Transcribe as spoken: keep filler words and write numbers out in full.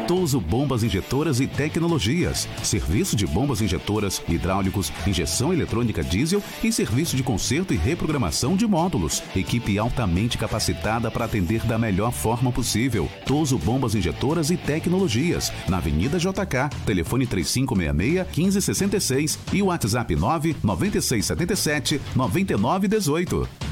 Touso Bombas Injetoras e Tecnologias. Serviço de bombas injetoras, hidráulicos, injeção eletrônica diesel e serviço de conserto e reprogramação de módulos. Equipe altamente capacitada para atender da melhor forma possível. Touso Bombas Injetoras e Tecnologias. Na Avenida J K, telefone três cinco seis seis, um cinco seis seis e o WhatsApp nove nove seis sete sete, nove nove um oito.